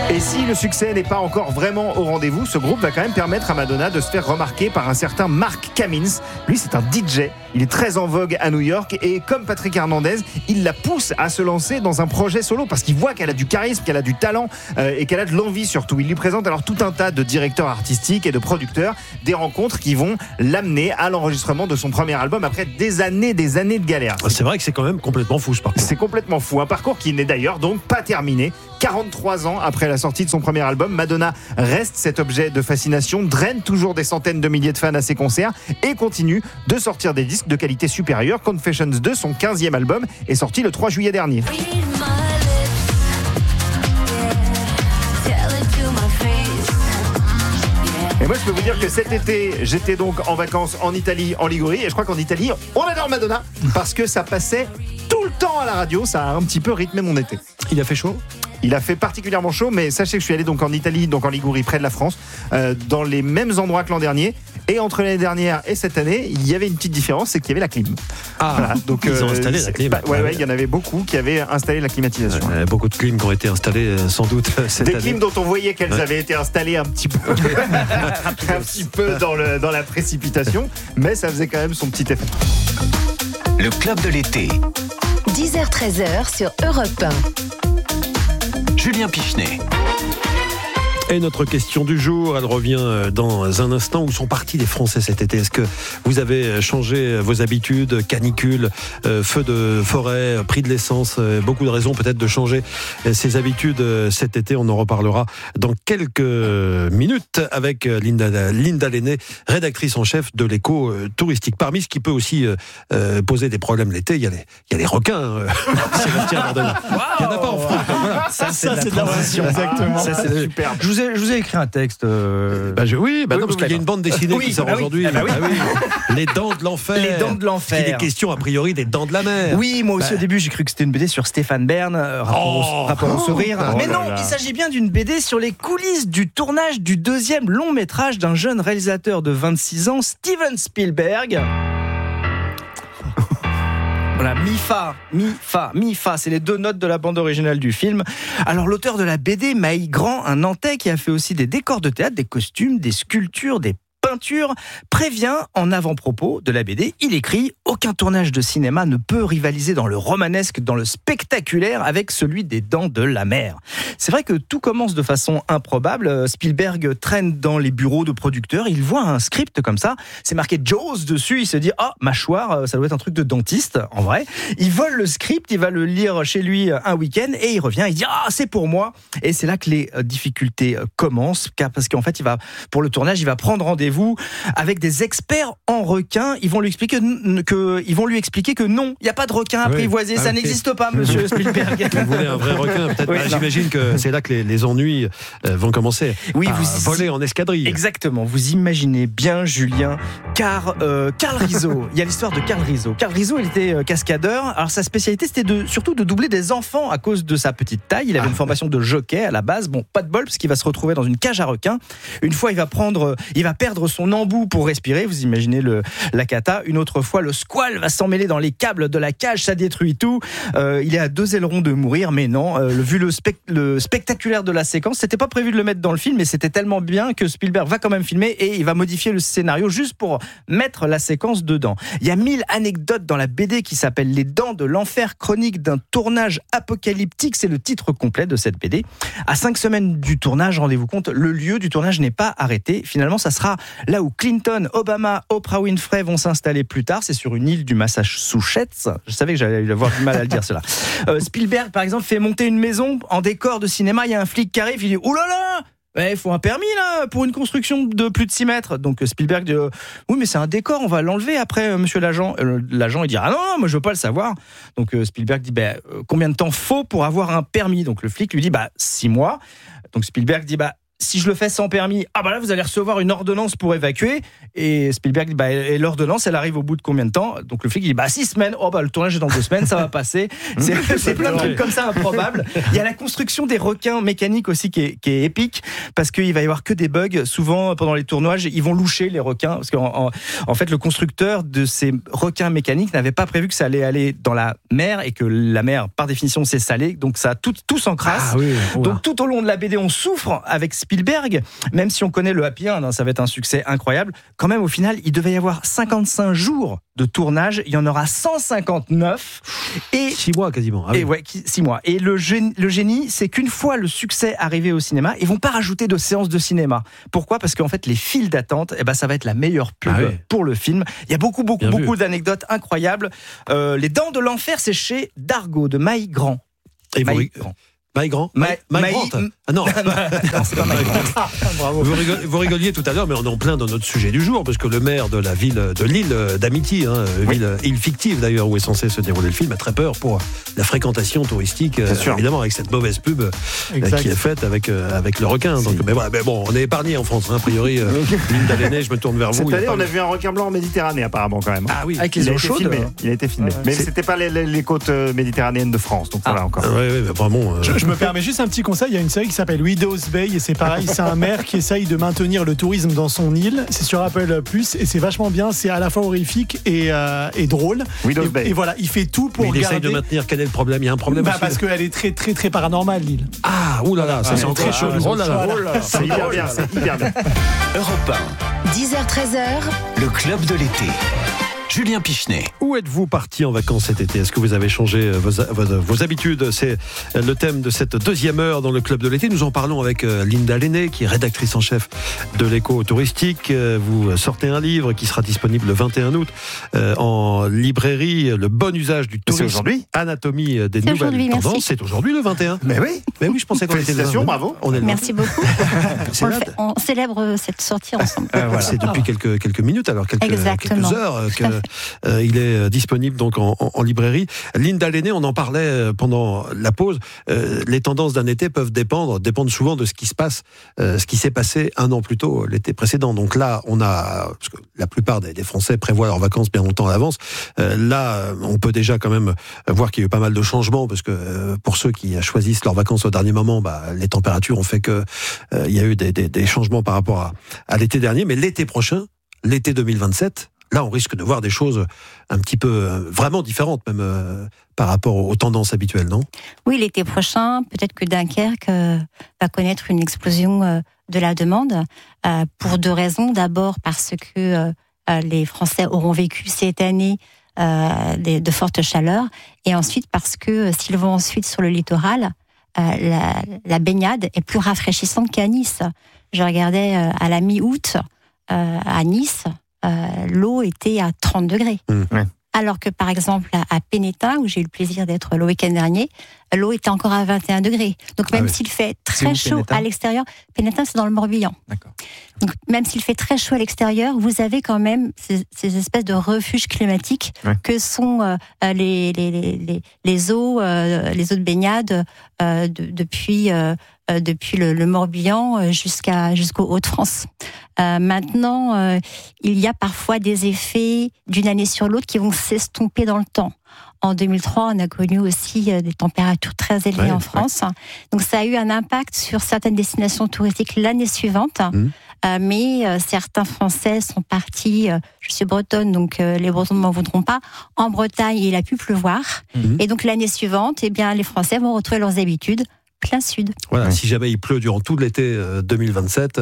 Et si le succès n'est pas encore vraiment au rendez-vous, ce groupe va quand même permettre à Madonna de se faire remarquer par un certain Mark Cummins. Lui, c'est un DJ. Il est très en vogue à New York et comme Patrick Hernandez, il la pousse à se lancer dans un projet solo parce qu'il voit qu'elle a du charisme, qu'elle a du talent et qu'elle a de l'envie surtout. Il lui présente alors tout un tas de directeurs artistiques et de producteurs, des rencontres qui vont l'amener à l'enregistrement de son premier album après des années de galère. C'est vrai que c'est quand même complètement fou ce parcours. C'est complètement fou, un parcours qui n'est d'ailleurs donc pas terminé. 43 ans après la sortie de son premier album, Madonna reste cet objet de fascination, draine toujours des centaines de milliers de fans à ses concerts et continue de sortir des disques de qualité supérieure. Confessions 2, son 15e album, est sorti le 3 juillet dernier. Et moi, je peux vous dire que cet été, j'étais donc en vacances en Italie, en Ligurie, et je crois qu'en Italie, on adore Madonna parce que ça passait tout le temps à la radio, ça a un petit peu rythmé mon été. Il a fait chaud ? Il a fait particulièrement chaud, mais sachez que je suis allé donc en Italie, donc en Ligurie, près de la France, dans les mêmes endroits que l'an dernier. Et entre l'année dernière et cette année, il y avait une petite différence, c'est qu'il y avait la clim. Ah, voilà, donc ils ont installé la clim. Ouais, il y en avait beaucoup qui avaient installé la climatisation. Beaucoup de clims qui ont été installées sans doute cette année. Des clims dont on voyait qu'elles avaient été installées un petit peu, un petit peu dans la précipitation, mais ça faisait quand même son petit effet. Le club de l'été. 10h-13h sur Europe 1. Julien Pichenet. Et notre question du jour, elle revient dans un instant. Où sont partis les Français cet été ? Est-ce que vous avez changé vos habitudes ? Canicule, feu de forêt, prix de l'essence, beaucoup de raisons peut-être de changer ses habitudes cet été. On en reparlera dans quelques minutes avec Linda Lenné, rédactrice en chef de l'Écho touristique. Parmi ce qui peut aussi poser des problèmes l'été, il y a les requins. Sébastien Bardella. Il n'y en a pas en France. Voilà. Ça, c'est de la transition. Exactement. Ça, c'est superbe. Je vous ai écrit un texte. Non, parce qu'il y a une bande dessinée qui sort aujourd'hui. Les dents de l'enfer. Les dents de l'enfer. Il est question a priori des dents de la mer. Oui, moi aussi au début j'ai cru que c'était une BD sur Stéphane Bern, rapport au sourire. Mais non, il s'agit bien d'une BD sur les coulisses du tournage du deuxième long métrage d'un jeune réalisateur de 26 ans, Steven Spielberg. Voilà, mi-fa, c'est les deux notes de la bande originale du film. Alors l'auteur de la BD, Maï Grand, un Nantais qui a fait aussi des décors de théâtre, des costumes, des sculptures, des peinture, prévient en avant-propos de la BD. Il écrit « Aucun tournage de cinéma ne peut rivaliser dans le romanesque, dans le spectaculaire avec celui des dents de la mer. » C'est vrai que tout commence de façon improbable. Spielberg traîne dans les bureaux de producteurs. Il voit un script comme ça. C'est marqué « Jaws » dessus. Il se dit « Ah, mâchoire, ça doit être un truc de dentiste, en vrai. » Il vole le script, il va le lire chez lui un week-end et il revient. Il dit « Ah, c'est pour moi !» Et c'est là que les difficultés commencent. Parce qu'en fait, pour le tournage, il va prendre rendez-vous avec des experts en requins. Ils vont lui expliquer que non, il n'y a pas de requin apprivoisé, ça n'existe pas, monsieur Spielberg. Vous voulez un vrai requin, peut-être. J'imagine que c'est là que les ennuis vont commencer à voler en escadrille. Exactement, vous imaginez bien, Julien, Carl Rizzo. Il y a l'histoire de Carl Rizzo. Carl Rizzo, il était cascadeur. Alors sa spécialité, c'était surtout de doubler des enfants à cause de sa petite taille. Il avait une formation de jockey à la base. Bon, pas de bol, parce qu'il va se retrouver dans une cage à requins. Une fois, il va perdre son embout pour respirer, vous imaginez la cata. Une autre fois, le squale va s'emmêler dans les câbles de la cage, ça détruit tout. Il est à 2 ailerons de mourir, mais non. Vu le spectaculaire de la séquence, c'était pas prévu de le mettre dans le film, mais c'était tellement bien que Spielberg va quand même filmer et il va modifier le scénario juste pour mettre la séquence dedans. Il y a 1000 anecdotes dans la BD qui s'appelle Les Dents de l'Enfer, chronique d'un tournage apocalyptique. C'est le titre complet de cette BD. À 5 semaines du tournage, rendez-vous compte, le lieu du tournage n'est pas arrêté. Finalement, ça sera là où Clinton, Obama, Oprah Winfrey vont s'installer plus tard. C'est sur une île du Massachusetts. Je savais que j'allais avoir du mal à le dire cela. Spielberg, par exemple, fait monter une maison en décor de cinéma. Il y a un flic qui arrive, il dit « Ouh là là, il faut un permis là pour une construction de plus de 6 mètres. » Donc Spielberg dit oui, mais c'est un décor, on va l'enlever après, monsieur l'agent. L'agent il dit ah non, moi je veux pas le savoir. Donc Spielberg dit combien de temps faut pour avoir un permis? Donc le flic lui dit 6 mois. Donc Spielberg dit si je le fais sans permis, là vous allez recevoir une ordonnance pour évacuer. Et Spielberg dit et l'ordonnance elle arrive au bout de combien de temps? Donc le flic il dit 6 semaines. Le tournage est dans 2 semaines, ça va passer. C'est plein de trucs comme ça improbables. Il y a la construction des requins mécaniques aussi qui est épique, parce qu'il va y avoir que des bugs. Souvent pendant les tournages ils vont loucher les requins, parce qu'en fait le constructeur de ces requins mécaniques n'avait pas prévu que ça allait aller dans la mer, et que la mer par définition c'est salé, donc ça tout s'encrasse. Donc tout au long de la BD on souffre avec Spielberg, même si on connaît le happy end, ça va être un succès incroyable. Quand même, au final, il devait y avoir 55 jours de tournage, il y en aura 159. Et 6 mois quasiment. 6 mois. Et le génie, c'est qu'une fois le succès arrivé au cinéma, ils vont pas rajouter de séances de cinéma. Pourquoi ? Parce qu'en fait, les files d'attente, ça va être la meilleure pub pour le film. Il y a beaucoup d'anecdotes incroyables. Les Dents de l'Enfer, c'est chez Dargaud, de Maï Grand. Maï Grant. Ah non, c'est pas Maï Grand. Bravo. Vous rigoliez tout à l'heure, mais on est en plein dans notre sujet du jour, parce que le maire de la ville de l'île d'Amity, île fictive d'ailleurs, où est censé se dérouler le film, a très peur pour la fréquentation touristique, évidemment, avec cette mauvaise pub qui est faite avec le requin. Donc, mais bon, on est épargné en France, a priori. Linda Lenné, je me tourne vers vous. Cette année, on a vu un requin blanc en Méditerranée, apparemment, quand même. Ah oui, avec les eaux chaudes. Il a été filmé. Mais c'était pas les côtes méditerranéennes de France, donc voilà encore. Oui, mais vraiment. Je me permets juste un petit conseil, il y a une série qui s'appelle Widow's Bay, et c'est pareil, c'est un maire qui essaye de maintenir le tourisme dans son île. C'est sur Apple Plus et c'est vachement bien, c'est à la fois horrifique et drôle. Widow's Bay. Et voilà, il fait tout pour il garder... essaye de maintenir, quel est le problème ? Il y a un problème aussi. Parce qu'elle est très très très paranormale, l'île. Ah, oulala, ça c'est encore chaud. Oh là là, c'est hyper bien, Europe 1. 10h-13h, Le club de l'été. Julien Pichenet. Où êtes-vous parti en vacances cet été ? Est-ce que vous avez changé vos habitudes ? C'est le thème de cette deuxième heure dans le club de l'été. Nous en parlons avec Linda Lenné, qui est rédactrice en chef de l'Écho touristique. Vous sortez un livre qui sera disponible le 21 août en librairie. Le bon usage du tourisme. C'est aujourd'hui ? Anatomie des nouvelles tendances. Merci. C'est aujourd'hui le 21. Mais oui, je pensais qu'on était le 20. Bravo. On est le Merci beaucoup. On célèbre cette sortie ensemble. C'est depuis quelques minutes, alors quelques heures il est disponible donc en librairie. Linda Lenné, on en parlait pendant la pause. Les tendances d'un été peuvent dépendre souvent de ce qui se passe, ce qui s'est passé un an plus tôt, l'été précédent. Donc là, parce que la plupart des Français prévoient leurs vacances bien longtemps à l'avance. Là, on peut déjà quand même voir qu'il y a eu pas mal de changements, parce que pour ceux qui choisissent leurs vacances au dernier moment, les températures ont fait que il y a eu des changements par rapport à l'été dernier. Mais l'été prochain, l'été 2027, là, on risque de voir des choses un petit peu vraiment différentes, même par rapport aux tendances habituelles, non ? Oui, l'été prochain, peut-être que Dunkerque va connaître une explosion de la demande, pour 2 raisons. D'abord, parce que les Français auront vécu cette année de fortes chaleurs, et ensuite parce que s'ils vont ensuite sur le littoral, la baignade est plus rafraîchissante qu'à Nice. Je regardais à la mi-août à Nice, l'eau était à 30 degrés. Ouais. Alors que par exemple à Pénétin, où j'ai eu le plaisir d'être le week-end dernier, l'eau était encore à 21 degrés. Donc même s'il fait très chaud à l'extérieur, Pénétin c'est dans le Morbihan. D'accord. Donc même s'il fait très chaud à l'extérieur, vous avez quand même ces espèces de refuges climatiques que sont les eaux de baignade depuis le Morbihan jusqu'aux Hauts-de-France. Maintenant, il y a parfois des effets d'une année sur l'autre qui vont s'estomper dans le temps. En 2003, on a connu aussi des températures très élevées en France. Donc ça a eu un impact sur certaines destinations touristiques l'année suivante. Mais certains Français sont partis, je suis bretonne, donc les Bretons ne m'en voudront pas, en Bretagne, il a pu pleuvoir. Et donc l'année suivante, les Français vont retrouver leurs habitudes plein sud. Voilà, si jamais il pleut durant tout l'été 2027,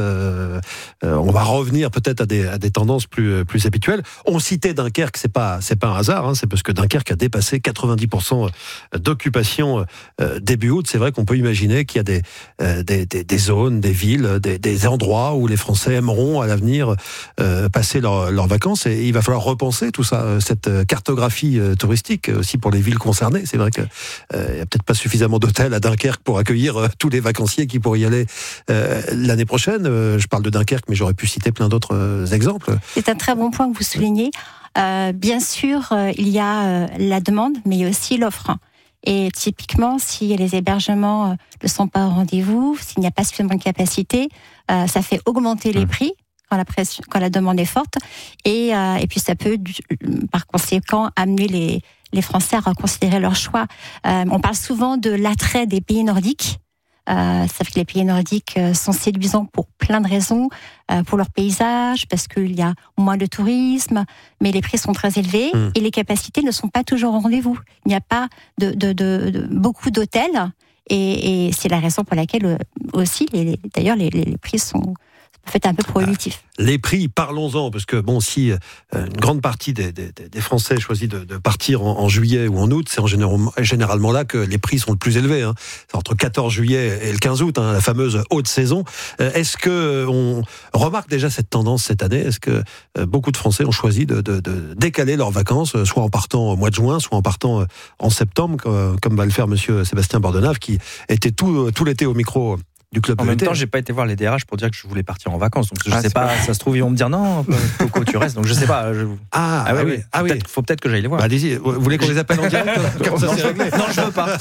on va revenir peut-être à des tendances plus habituelles. On citait Dunkerque, c'est pas un hasard, c'est parce que Dunkerque a dépassé 90% d'occupation début août. C'est vrai qu'on peut imaginer qu'il y a des zones, des villes, des endroits où les Français aimeront à l'avenir passer leurs vacances, et il va falloir repenser tout ça, cette cartographie touristique aussi pour les villes concernées. C'est vrai qu'il n'y a peut-être pas suffisamment d'hôtels à Dunkerque pour accueillir tous les vacanciers qui pourraient y aller l'année prochaine. Je parle de Dunkerque, mais j'aurais pu citer plein d'autres exemples. C'est un très bon point que vous soulignez. Bien sûr, il y a la demande, mais il y a aussi l'offre. Et typiquement, si les hébergements ne sont pas au rendez-vous, s'il n'y a pas suffisamment de capacité, ça fait augmenter les prix quand la demande est forte. Et puis ça peut, par conséquent, amener les Français à reconsidérer leur choix. On parle souvent de l'attrait des pays nordiques. Ça fait que les pays nordiques sont séduisants pour plein de raisons, pour leur paysage, parce qu'il y a moins de tourisme, mais les prix sont très élevés et les capacités ne sont pas toujours au rendez-vous. Il n'y a pas de beaucoup d'hôtels et c'est la raison pour laquelle aussi, d'ailleurs, les prix sont fait un peu prohibitif. Les prix, parlons-en, parce que bon, si une grande partie des Français choisit de partir en juillet ou en août, c'est généralement là que les prix sont le plus élevés. Hein. C'est entre 14 juillet et le 15 août, la fameuse haute saison. Est-ce que on remarque déjà cette tendance cette année ? Est-ce que beaucoup de Français ont choisi de décaler leurs vacances, soit en partant au mois de juin, soit en partant en septembre, comme va le faire monsieur Sébastien Bordenave, qui était tout l'été au micro du club. En même temps, j'ai pas été voir les DRH pour dire que je voulais partir en vacances. Donc je sais pas, ça se trouve ils vont me dire non, Coco, tu restes. Donc je sais pas. Oui. Faut peut-être que j'aille les voir. Bah, allez-y. Vous voulez qu'on les appelle en direct ? Comment ça s'est réglé ? Non, je veux pas.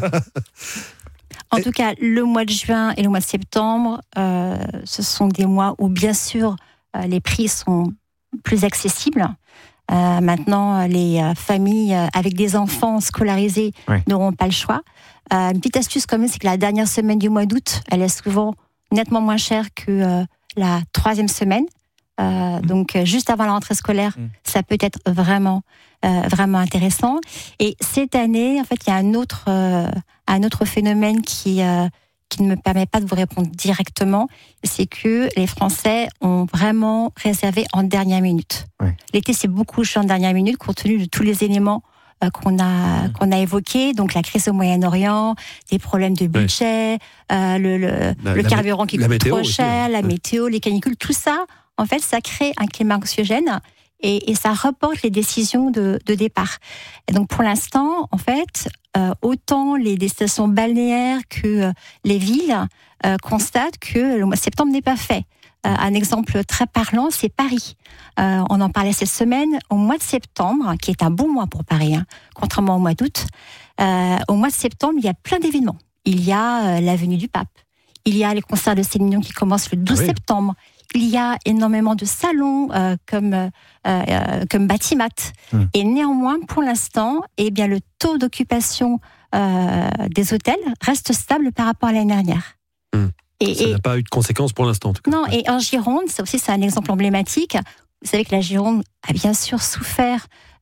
En tout cas, le mois de juin et le mois de septembre, ce sont des mois où bien sûr les prix sont plus accessibles. Maintenant, les familles avec des enfants scolarisés n'auront pas le choix. Une petite astuce quand même, c'est que la dernière semaine du mois d'août, elle est souvent nettement moins chère que la troisième semaine. Donc, juste avant la rentrée scolaire, ça peut être vraiment intéressant. Et cette année, en fait, il y a un autre phénomène qui ne me permet pas de vous répondre directement, c'est que les Français ont vraiment réservé en dernière minute. Ouais. L'été, c'est beaucoup en dernière minute, compte tenu de tous les éléments qu'on a évoqués, donc la crise au Moyen-Orient, des problèmes de budget, le carburant qui coûte trop cher, la météo, les canicules, tout ça, en fait, ça crée un climat anxiogène et ça reporte les décisions de départ. Et donc pour l'instant, en fait, autant les destinations balnéaires que les villes constatent que le mois de septembre n'est pas fait. Un exemple très parlant, c'est Paris. On en parlait cette semaine. Au mois de septembre, qui est un bon mois pour Paris, contrairement au mois d'août, au mois de septembre, il y a plein d'événements. Il y a l'avenue du Pape. Il y a les concerts de Céline Dion qui commencent le 12 septembre. Il y a énormément de salons comme Batimat. Et néanmoins, pour l'instant, le taux d'occupation des hôtels reste stable par rapport à l'année dernière. Ça n'a pas eu de conséquences pour l'instant, en tout cas. Non, et en Gironde, c'est un exemple emblématique. Vous savez que la Gironde a bien sûr souffert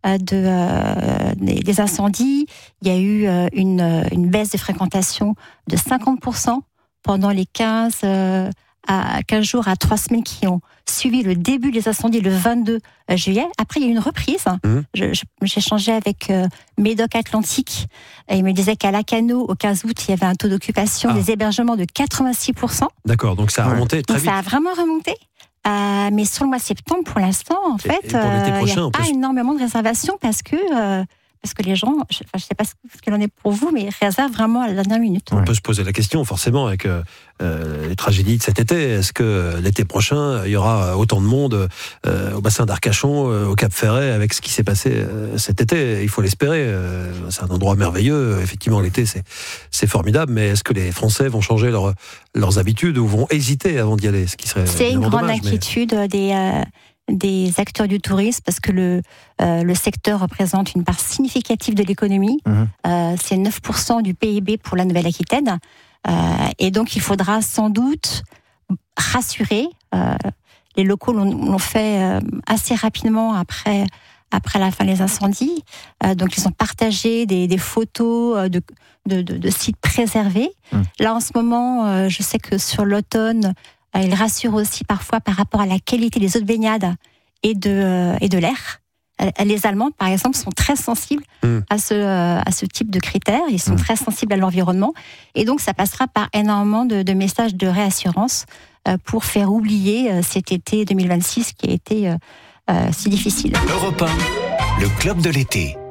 des incendies. Il y a eu une baisse de fréquentation de 50% pendant les 15 jours à 3 semaines qui ont suivi le début des incendies le 22 juillet. Après, il y a eu une reprise. J'ai échangé avec Médoc Atlantique et il me disait qu'à Lacanau, au 15 août, il y avait un taux d'occupation des hébergements de 86%. D'accord, donc ça a remonté très vite. Ça a vraiment remonté. Mais sur le mois de septembre, pour l'instant, en fait, il n'y a pas énormément de réservations parce que les gens, je ne sais pas ce qu'il en est pour vous, mais ils réservent vraiment à la dernière minute. On peut se poser la question, forcément, avec les tragédies de cet été. Est-ce que l'été prochain, il y aura autant de monde au bassin d'Arcachon, au Cap Ferret, avec ce qui s'est passé cet été ? Il faut l'espérer. C'est un endroit merveilleux. Effectivement, l'été, c'est formidable. Mais est-ce que les Français vont changer leurs habitudes ou vont hésiter avant d'y aller ? Ce qui serait C'est une grande inquiétude des acteurs du tourisme parce que le secteur représente une part significative de l'économie. C'est 9% du PIB pour la Nouvelle-Aquitaine. Et donc, il faudra sans doute rassurer. Les locaux l'ont fait assez rapidement après la fin des incendies. Donc, ils ont partagé des photos de sites préservés. Là, en ce moment, je sais que sur l'automne, il rassure aussi parfois par rapport à la qualité des eaux de baignade et de l'air. Les Allemands, par exemple, sont très sensibles à ce type de critères. Ils sont très sensibles à l'environnement. Et donc, ça passera par énormément de messages de réassurance pour faire oublier cet été 2026 qui a été si difficile. Europe 1, le club de l'été.